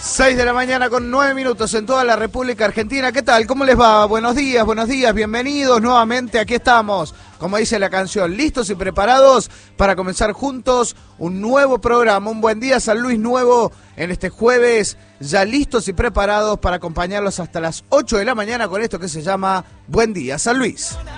6 de la mañana con 9 minutos en toda la República Argentina. ¿Qué tal? ¿Cómo les va? Buenos días, bienvenidos nuevamente. Aquí estamos, como dice la canción, listos y preparados para comenzar juntos un nuevo programa. Un buen día, San Luis nuevo en este jueves, ya listos y preparados para acompañarlos hasta las 8 de la mañana con esto que se llama Buen Día, San Luis.